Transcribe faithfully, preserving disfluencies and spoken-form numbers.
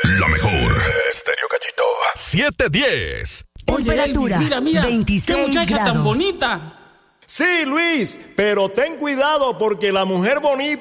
La mejor. Estéreo Gallito. siete diez. Temperatura. Oye, Elvis, mira, mira. veintiséis qué muchacha grados. tan bonita. Sí, Luis, pero ten cuidado porque la mujer bonita